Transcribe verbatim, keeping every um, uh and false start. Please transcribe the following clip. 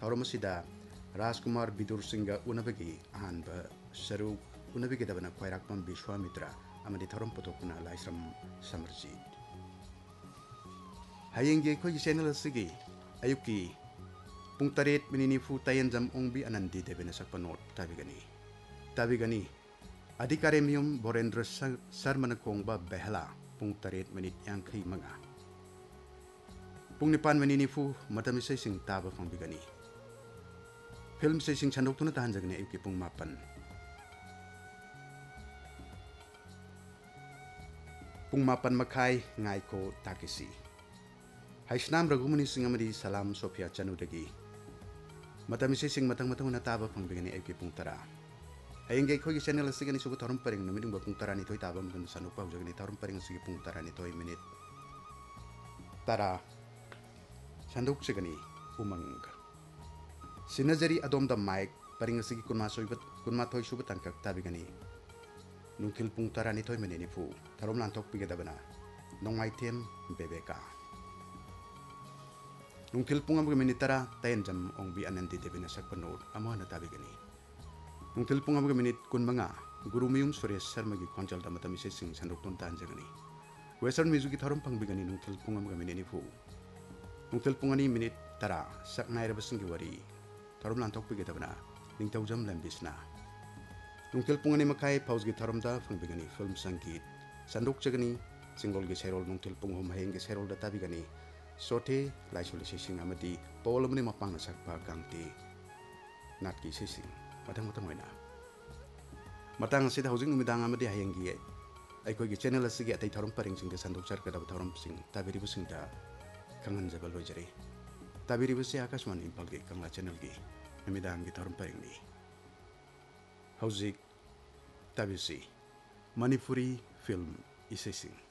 थौरम असिदा राजकुमार बिदुर सिंह उनबगी अहानब सरू उनबीगदबना ख्वाइराकपम विश्वामित्रा अमदी थौरम पुथोकना लाइसम समरजीत हयेंगे अखोई चैनल असिगी अयुकी पुंग Taret mini निफु तयनजम ओंबी Anandi देवेना सकपा note ताबिगनी ताबिगनी अधिकारी मियुम बोरेंद्र शर्मन कोंगबा बेहला पुंग तरेत मिनिट यांखई मंगा पुंग निपान मिनी निफु मतम इसे सिंग ताबा फंबिगनी फिल्म से सिंग छंदोक्तुना ताहनजगने अयुकी पुंग मापन पुंग मापन मखाई ngaiko takisi हाइस्नाम रघुमनी सिंह अमरी सलाम सोफिया चनुदगी मतम इसे सिंग मतंग मतंग ना ताबा फंबिगनी अयुकी पुंग तरा हयेंगे अखोई चैनल असिगनी सुबह थौरम परिंग नुमिदिंग पुंग तरा निथोई ताबा मगन सनुपा हुजगनी थौरम परिंग असिगी पुंग तरा निथोई मिनिट तरा छंदोक सिगनी उमंग सिनजरी अदोम द माइक परिंग असिगी कुनमा सोइबत कुनमा थोई सुबह तंकक ताबिगनी नुंथिल पुंग तरा निथोई मिनिट निफु थौरम लांथोक पिगदबना नोंगाइथेम बेबेका नुंथिल पुंग अमग मिनिट तरा तयनजम ओंबी आनंदी देवेना सकपा नोट अमहना ताबिगनी नुंथिल पुंग अमग मिनिट कुनमंगा गुरुमयुम सुरेश शर्मा की खोंचल दा मतम इसे सिंग छंदोक्तुन तांजगनी वेस्टर्न म्यूजिक की थौरम फंबिगनी नुंथिल पुंग अमग मिनिट निफु नुंथिल पुंग अनि मिनिट तरा सकनाइरब सिंगी वरी थौरम लांथोक पिगदबना निंगतौजम लंबिसना नुंथिल पुंग अनि मखाई फौज की थौरम दा फंबिगनी फिल्म संगीत संदोक जगनी सिंगोल की सेरोल नुंथिल पुंग होम हयेंग की सेरोल दा ताबिगनी सोथे लाइसोली सिंग अमदी पोलमनि मपांग सकपा गांगते नाट की सिंग मतंग मतंग होइना मतंग असिदा हौजिंग नुमिदांग अमदी हयेंगी अखोई चैनल असिगी अतै थौरम परिंग सिंग संदोक चरकदब थौरम सिंग ताबिरिबु सिंगदा खंगनजबा लोइजरे ताबिरिबु से आकाशवाणी इम्फाल की कंगला चैनल की नुमिदांग की थौरम परिंगनी हौजिक ताबिसी मणिपुरी फिल्म इसे सिंग